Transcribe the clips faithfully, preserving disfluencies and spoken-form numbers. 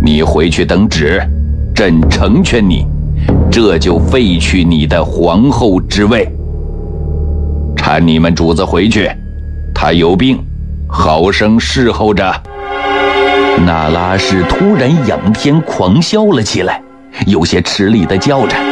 你回去等旨，朕成全你，这就废去你的皇后之位。搀你们主子回去，他有病，好生侍候着。”那拉氏突然仰天狂笑了起来，有些吃力地叫着：“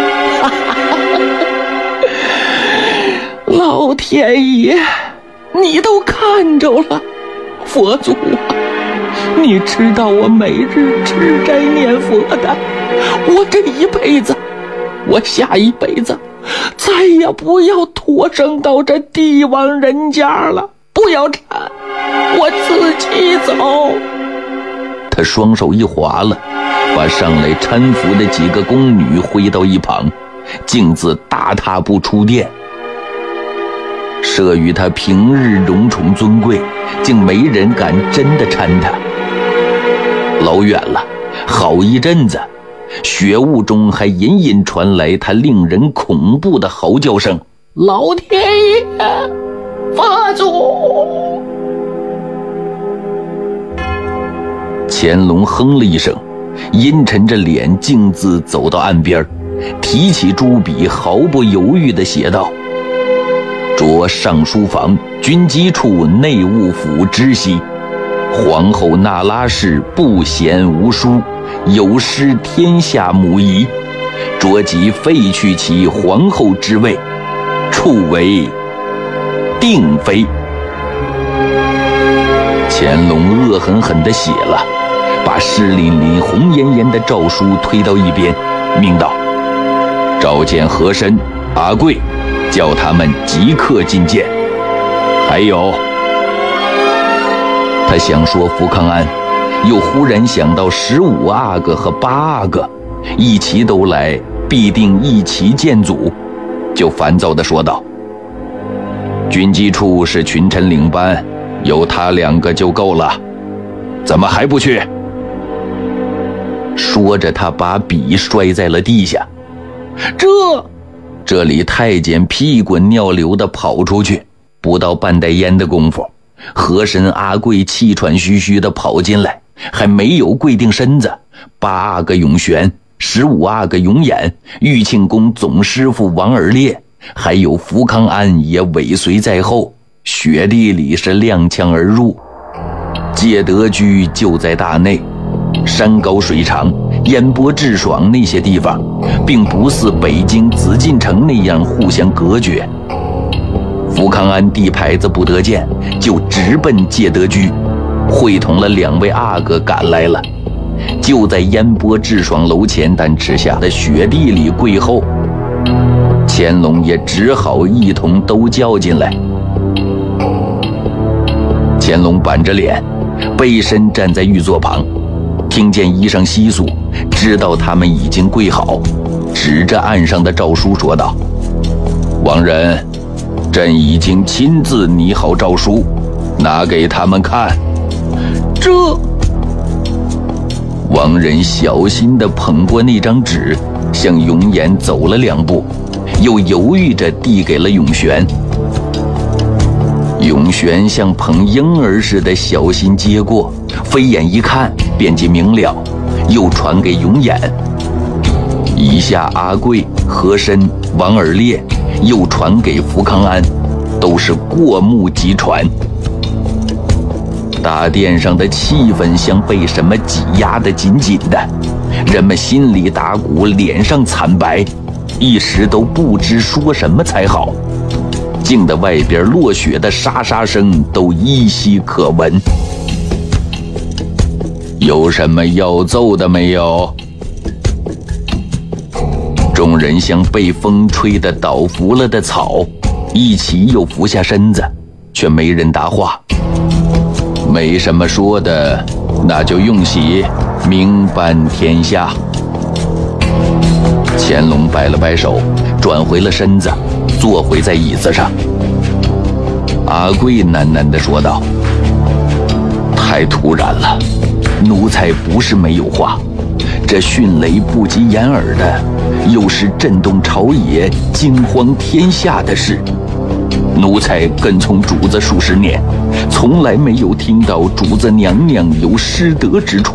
老天爷，你都看着了，佛祖啊，你知道我每日吃斋念佛的，我这一辈子，我下一辈子再也不要托生到这帝王人家了，不要缠，我自己走。” 他双手一划了，把上来搀扶的几个宫女挥到一旁，径自大踏步出殿。慑于他平日荣宠尊贵，竟没人敢真的搀他。老远了好一阵子，雪雾中还隐隐传来他令人恐怖的嚎叫声：“ 老天爷，佛祖！” 乾隆哼了一声，阴沉着脸径自走到岸边，提起朱笔，毫不犹豫地写道：“着尚书房军机处内务府知悉，皇后那拉氏不贤无淑，有失天下母仪，着即废去其皇后之位，处为定妃。”乾隆恶狠狠地写了，把湿淋淋红艳艳的诏书推到一边，命道：“召见和珅、阿贵，叫他们即刻觐见。还有……”他想说福康安，又忽然想到十五阿哥和八阿哥一齐都来，必定一齐见祖，就烦躁地说道：“军机处是群臣领班，有他两个就够了，怎么还不去？”说着，他把笔摔在了地下。 这这里太监屁滚尿流地跑出去，不到半袋烟的功夫，和珅、阿贵气喘吁吁地跑进来，还没有跪定身子，八阿哥永璇、十五阿哥永琰、玉庆宫总师傅王尔烈，还有福康安也尾随在后，雪地里是踉跄而入。介德居就在大内，山高水长，烟波致爽，那些地方并不似北京紫禁城那样互相隔绝。福康安地牌子不得见，就直奔介德居，会同了两位阿哥赶来了，就在烟波致爽楼前丹池下的雪地里跪候。乾隆也只好一同都叫进来。乾隆板着脸，背身站在御座旁，听见衣裳窸窣，知道他们已经跪好，指着案上的诏书说道：“王人，朕已经亲自拟好诏书，拿给他们看。” 这王人小心地捧过那张纸，向永琰走了两步，又犹豫着递给了永璇。永璇像捧婴儿似的小心接过，飞眼一看便即明了，又传给永琰。以下阿贵、和珅、王尔烈又传给福康安，都是过目即传。大殿上的气氛像被什么挤压得紧紧的，人们心里打鼓，脸上惨白，一时都不知说什么才好，惊得外边落雪的沙沙声都依稀可闻。有什么要奏的没有？众人像被风吹得倒伏了的草，一起又伏下身子，却没人答话。没什么说的，那就用喜，名办天下。乾隆摆了摆手，转回了身子，坐回在椅子上。阿贵喃喃地说道：“太突然了，奴才不是没有话，这迅雷不及掩耳的，又是震动朝野、惊慌天下的事。奴才跟从主子数十年，从来没有听到主子娘娘有失德之处。